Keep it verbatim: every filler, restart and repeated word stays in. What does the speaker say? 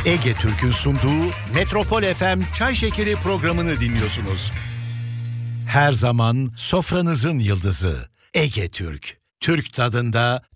Ege Türk'ün sunduğu Metropol F M Çay Şekeri programını dinliyorsunuz. Her zaman sofranızın yıldızı Ege Türk. Türk tadında,